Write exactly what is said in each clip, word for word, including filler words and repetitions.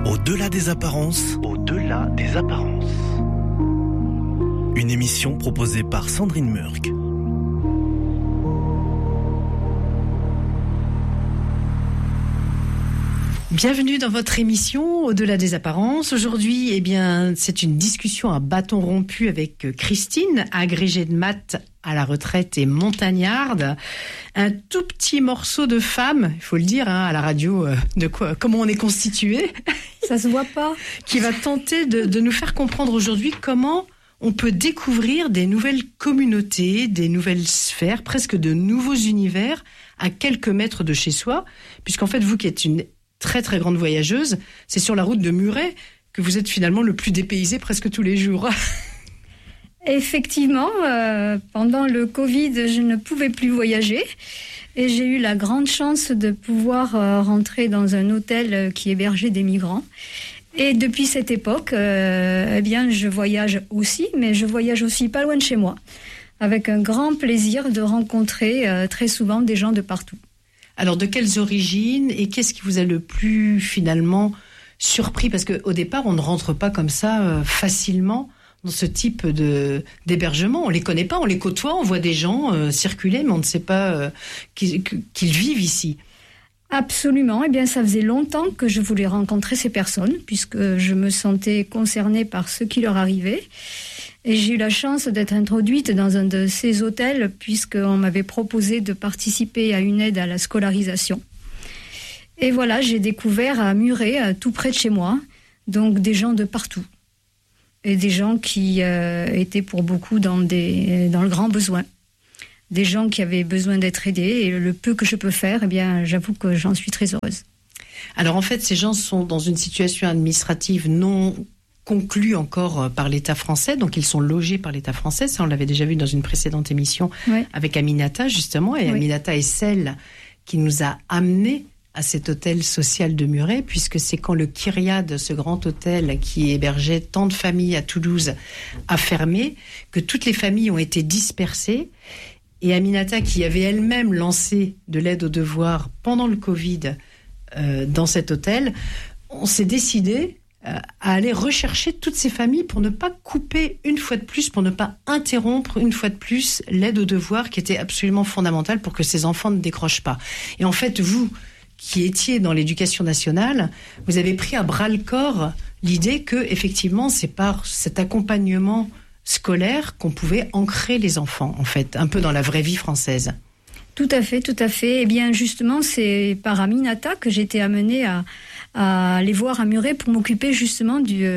Au-delà des apparences, au-delà des apparences. Une émission proposée par Sandrine Murk. Bienvenue dans votre émission Au-delà des apparences. Aujourd'hui, eh bien, c'est une discussion à bâton rompu avec Christine, agrégée de maths à la retraite et montagnarde. Un tout petit morceau de femme, il faut le dire, hein, à la radio, euh, de quoi, comment on est constitué. Ça se voit pas. Qui va tenter de, de nous faire comprendre aujourd'hui comment on peut découvrir des nouvelles communautés, des nouvelles sphères, presque de nouveaux univers à quelques mètres de chez soi. Puisqu'en fait, vous qui êtes une très très grande voyageuse, c'est sur la route de Muret que vous êtes finalement le plus dépaysé presque tous les jours. Effectivement, euh, pendant le Covid, je ne pouvais plus voyager et j'ai eu la grande chance de pouvoir euh, rentrer dans un hôtel qui hébergeait des migrants. Et depuis cette époque, euh, eh bien, je voyage aussi, mais je voyage aussi pas loin de chez moi, avec un grand plaisir de rencontrer euh, très souvent des gens de partout. Alors, de quelles origines et qu'est-ce qui vous a le plus, finalement, surpris ? Parce qu'au départ, on ne rentre pas comme ça euh, facilement dans ce type de, d'hébergement. On ne les connaît pas, on les côtoie, on voit des gens euh, circuler, mais on ne sait pas euh, qu'ils, qu'ils vivent ici. Absolument. Eh bien, ça faisait longtemps que je voulais rencontrer ces personnes, puisque je me sentais concernée par ce qui leur arrivait. Et j'ai eu la chance d'être introduite dans un de ces hôtels, puisqu'on m'avait proposé de participer à une aide à la scolarisation. Et voilà, j'ai découvert à Muret, tout près de chez moi, donc des gens de partout. Et des gens qui euh, étaient pour beaucoup dans, des, dans le grand besoin. Des gens qui avaient besoin d'être aidés. Et le peu que je peux faire, eh bien, j'avoue que j'en suis très heureuse. Alors en fait, ces gens sont dans une situation administrative non conclue encore par l'État français. Donc ils sont logés par l'État français. Ça, on l'avait déjà vu dans une précédente émission oui. avec Aminata, justement. Et oui. Aminata est celle qui nous a amenés à cet hôtel social de Muret, puisque c'est quand le Kyriade, ce grand hôtel qui hébergeait tant de familles à Toulouse, a fermé, que toutes les familles ont été dispersées. Et Aminata, qui avait elle-même lancé de l'aide aux devoirs pendant le Covid euh, dans cet hôtel, on s'est décidé euh, à aller rechercher toutes ces familles pour ne pas couper une fois de plus, pour ne pas interrompre une fois de plus l'aide aux devoirs qui était absolument fondamentale pour que ces enfants ne décrochent pas. Et en fait, vous qui étiez dans l'éducation nationale, vous avez pris à bras-le-corps l'idée que, effectivement, c'est par cet accompagnement scolaire qu'on pouvait ancrer les enfants, en fait, un peu dans la vraie vie française. Tout à fait, tout à fait. Eh bien, justement, c'est par Aminata que j'ai été amenée à, à aller voir à Muret pour m'occuper justement du,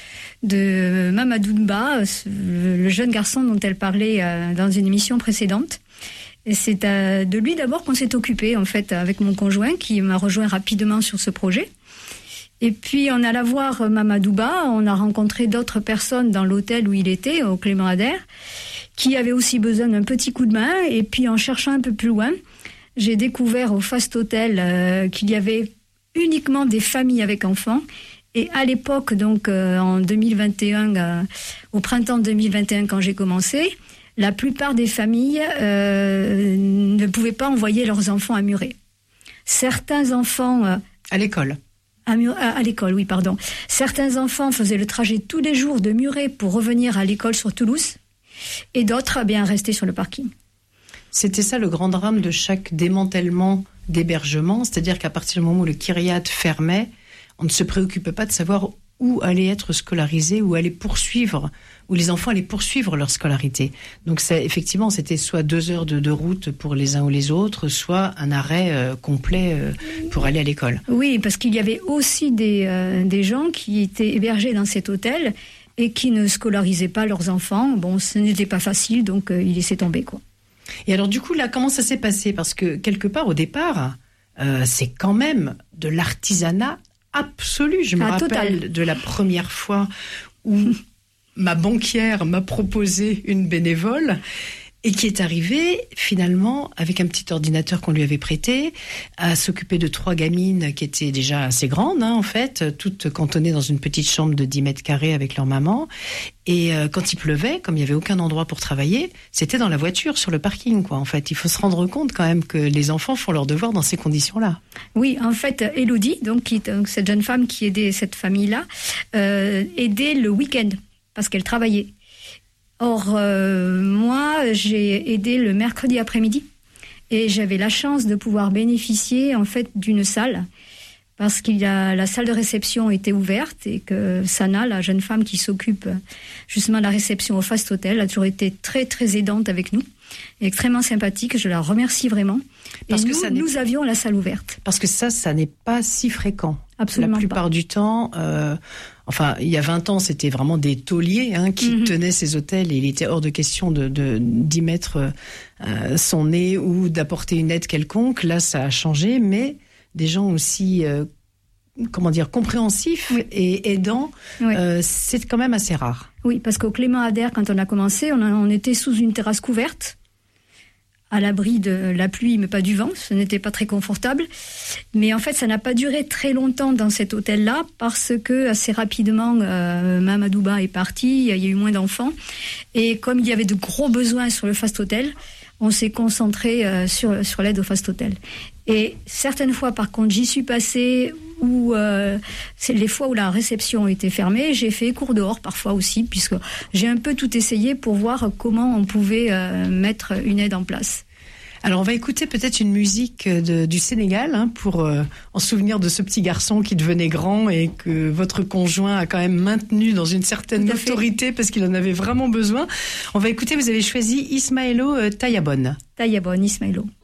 de Mamadou Mba, le jeune garçon dont elle parlait dans une émission précédente. Et c'est de lui d'abord qu'on s'est occupé, en fait, avec mon conjoint, qui m'a rejoint rapidement sur ce projet. Et puis, on alla voir Mamadouba, on a rencontré d'autres personnes dans l'hôtel où il était, au Clément Ader, qui avaient aussi besoin d'un petit coup de main. Et puis, en cherchant un peu plus loin, j'ai découvert au Fast Hotel euh, qu'il y avait uniquement des familles avec enfants. Et à l'époque, donc euh, en deux mille vingt et un, euh, au printemps deux mille vingt et un, quand j'ai commencé, la plupart des familles euh, ne pouvaient pas envoyer leurs enfants à Muret. Certains enfants... Euh, à l'école à, Muret, à, à l'école, oui, pardon. Certains enfants faisaient le trajet tous les jours de Muret pour revenir à l'école sur Toulouse, et d'autres, eh bien, restaient sur le parking. C'était ça le grand drame de chaque démantèlement d'hébergement, c'est-à-dire qu'à partir du moment où le Kyriade fermait, on ne se préoccupait pas de savoir où allaient être scolarisés, où allaient poursuivre, où les enfants allaient poursuivre leur scolarité. Donc ça, effectivement, c'était soit deux heures de, de route pour les uns ou les autres, soit un arrêt euh, complet euh, pour aller à l'école. Oui, parce qu'il y avait aussi des, euh, des gens qui étaient hébergés dans cet hôtel et qui ne scolarisaient pas leurs enfants. Bon, ce n'était pas facile, donc euh, ils laissaient tomber, quoi. Et alors du coup, là, comment ça s'est passé ? Parce que quelque part, au départ, euh, c'est quand même de l'artisanat absolu. Je me ah, rappelle total. De la première fois où ma banquière m'a proposé une bénévole Et qui est arrivé, finalement, avec un petit ordinateur qu'on lui avait prêté, à s'occuper de trois gamines qui étaient déjà assez grandes, hein, en fait, toutes cantonnées dans une petite chambre de dix mètres carrés avec leur maman. Et euh, quand il pleuvait, comme il n'y avait aucun endroit pour travailler, c'était dans la voiture, sur le parking, quoi. En fait, il faut se rendre compte quand même que les enfants font leurs devoirs dans ces conditions-là. Oui, en fait, Élodie, donc, qui, donc cette jeune femme qui aidait cette famille-là, euh, aidait le week-end, parce qu'elle travaillait. Or, euh, moi, j'ai aidé le mercredi après-midi et j'avais la chance de pouvoir bénéficier en fait d'une salle parce que la salle de réception était ouverte et que Sana, la jeune femme qui s'occupe justement de la réception au Fast Hotel, a toujours été très très aidante avec nous, extrêmement sympathique. Je la remercie vraiment. Parce et que nous, ça nous avions la salle ouverte. Parce que ça, ça n'est pas si fréquent. Absolument La plupart pas. du temps, euh, enfin, il y a vingt ans, c'était vraiment des tauliers hein, qui mm-hmm. tenaient ces hôtels et il était hors de question de, de, d'y mettre euh, son nez ou d'apporter une aide quelconque. Là, ça a changé, mais des gens aussi, euh, comment dire, compréhensifs oui. et aidants, oui. euh, c'est quand même assez rare. Oui, parce qu'au Clément Ader, quand on a commencé, on, a, on était sous une terrasse couverte, à l'abri de la pluie, mais pas du vent. Ce n'était pas très confortable. Mais en fait, ça n'a pas duré très longtemps dans cet hôtel-là, parce que assez rapidement, euh, Mamadouba est parti, il y a eu moins d'enfants. Et comme il y avait de gros besoins sur le Fast Hotel, on s'est concentré euh, sur, sur l'aide au Fast Hotel. Et certaines fois, par contre, j'y suis passée, où euh, c'est les fois où la réception était fermée, j'ai fait cours dehors parfois aussi, puisque j'ai un peu tout essayé pour voir comment on pouvait euh, mettre une aide en place. Alors on va écouter peut-être une musique de, du Sénégal hein, pour euh, en souvenir de ce petit garçon qui devenait grand et que votre conjoint a quand même maintenu dans une certaine autorité parce qu'il en avait vraiment besoin. On va écouter, vous avez choisi Ismaëlo euh, Tayabon. Tayabon, Ismaëlo.